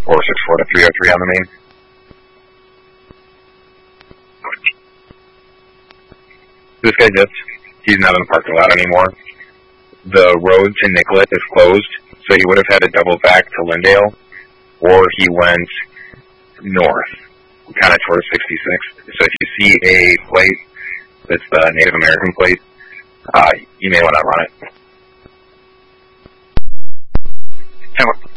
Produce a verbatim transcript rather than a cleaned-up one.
four six four to three oh three on the main. This guy just, he's not in the parking lot anymore. The road to Nicollet is closed, so he would have had to double back to Lindale, or he went north, kind of towards sixty-six. So if you see a plate that's the Native American plate, uh, you may want to run it.